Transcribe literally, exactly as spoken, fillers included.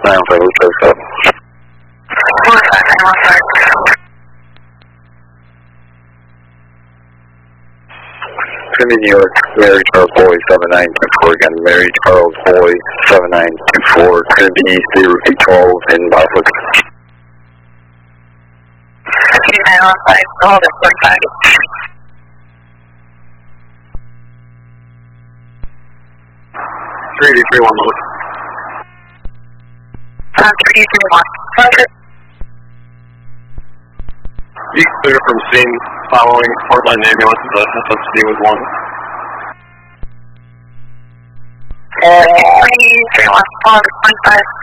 nine five, let's go seven. One five, nine one five. It's going to be New York, Mary Charles Boy, seven nine two four again, Mary Charles Boy, seven nine two four. It's going to be East eight twelve in Boswick. Okay, nine one five, hold it, forty-five. three three one, load. Uh, three three one. Roger. Be clear from scene following Portland ambulance, the F S D was one. Uh, three three one, hold it, forty-five.